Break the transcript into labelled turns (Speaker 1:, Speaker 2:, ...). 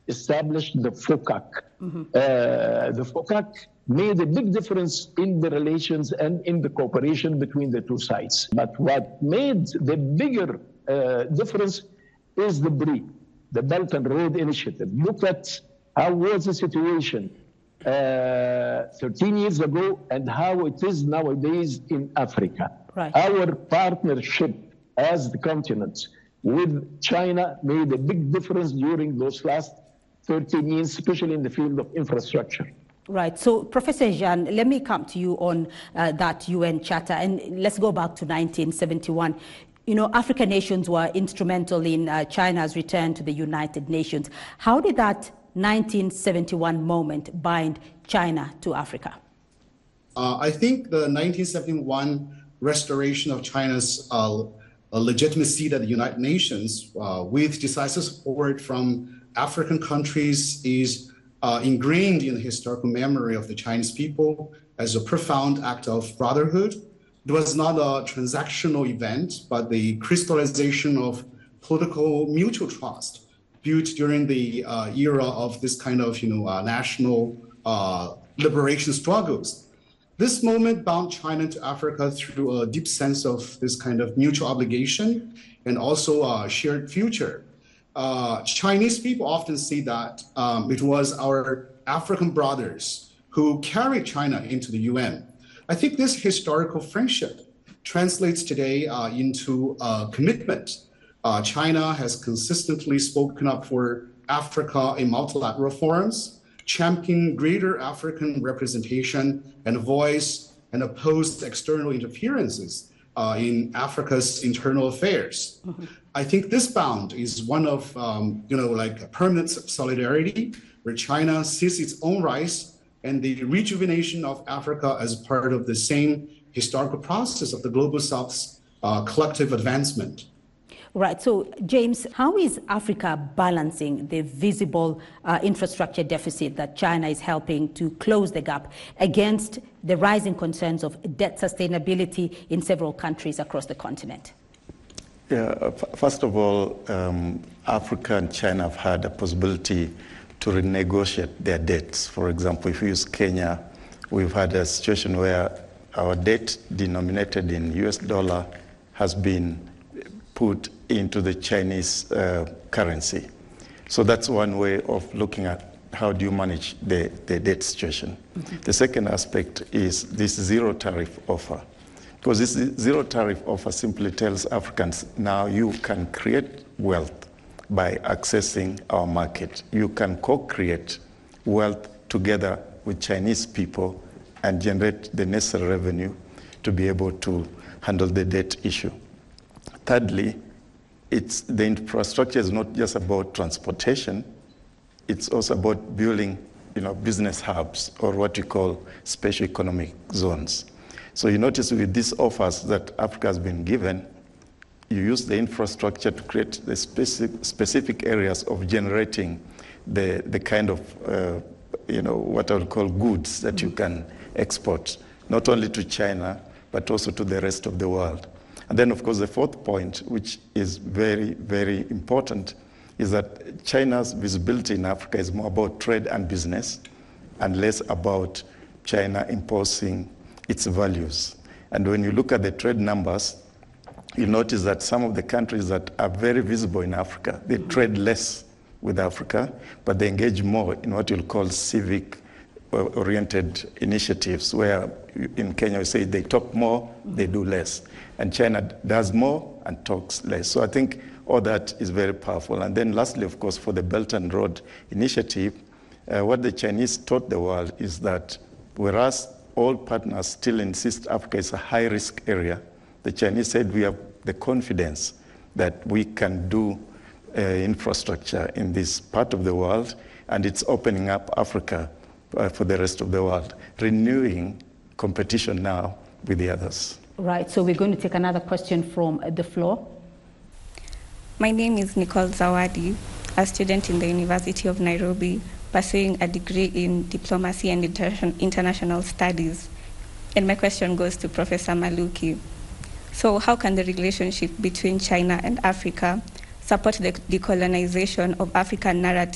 Speaker 1: established the FOCAC. The FOCAC made a big difference in the relations and in the cooperation between the two sides. But what made the bigger difference is the BRI, the Belt and Road Initiative. Look at how was the situation 13 years ago and how it is nowadays in Africa.
Speaker 2: Right.
Speaker 1: Our partnership as the continent with China made a big difference during those last 13 years, especially in the field of infrastructure.
Speaker 2: Right. So, Professor Jean, let me come to you on that UN Charter, and let's go back to 1971. You know, African nations were instrumental in China's return to the United Nations. How did that 1971 moment bind China to Africa?
Speaker 3: I think the 1971 restoration of China's legitimacy at the United Nations with decisive support from African countries is ingrained in the historical memory of the Chinese people as a profound act of brotherhood. It was not a transactional event, but the crystallization of political mutual trust built during the era of this kind of national liberation struggles. This moment bound China to Africa through a deep sense of this kind of mutual obligation and also a shared future. Chinese people often say that it was our African brothers who carried China into the UN. I think this historical friendship translates today into a commitment. China has consistently spoken up for Africa in multilateral forums, championing greater African representation and voice, and opposed external interferences in Africa's internal affairs. I think this bond is one of, like a permanent solidarity where China sees its own rise and the rejuvenation of Africa as part of the same historical process of the Global South's collective advancement.
Speaker 2: Right. So, James, how is Africa balancing the visible infrastructure deficit that China is helping to close the gap against the rising concerns of debt sustainability in several countries across the continent?
Speaker 4: Yeah, first of all, Africa and China have had a possibility to renegotiate their debts. For example, if you use Kenya, we've had a situation where our debt denominated in US dollar has been put into the Chinese currency. So that's one way of looking at how do you manage the debt situation. The second aspect is this zero tariff offer. Because this zero tariff offer simply tells Africans, now you can create wealth by accessing our market. You can co-create wealth together with Chinese people and generate the necessary revenue to be able to handle the debt issue. Thirdly, the infrastructure is not just about transportation, it's also about building business hubs, or what you call special economic zones. So you notice with these offers that Africa has been given, you use the infrastructure to create the specific areas of generating the kind of, what I would call goods that you can export, not only to China, but also to the rest of the world. And then, of course, the fourth point, which is very, very important, is that China's visibility in Africa is more about trade and business and less about China imposing its values. And when you look at the trade numbers, you notice that some of the countries that are very visible in Africa, they trade less with Africa, but they engage more in what you'll call civic-oriented initiatives, where in Kenya we say they talk more, they do less. And China does more and talks less. So I think all that is very powerful. And then lastly, of course, for the Belt and Road Initiative, what the Chinese taught the world is that whereas all partners still insist Africa is a high-risk area, the Chinese said we have the confidence that we can do infrastructure in this part of the world, and it's opening up Africa for the rest of the world, renewing competition now with the others.
Speaker 2: Right, so we're going to take another question from the floor.
Speaker 5: My name is Nicole Zawadi, a student in the University of Nairobi, pursuing a degree in diplomacy and international studies. And my question goes to Professor Maluki. So how can the relationship between China and Africa support the decolonization of African narrative